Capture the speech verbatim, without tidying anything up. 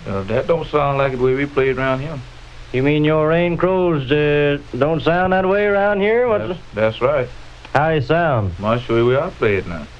Uh, that don't sound like the way we played around here. You mean your rain crows uh, don't sound that way around here? What's That's, that's right. How you sound? Much the way we are played now.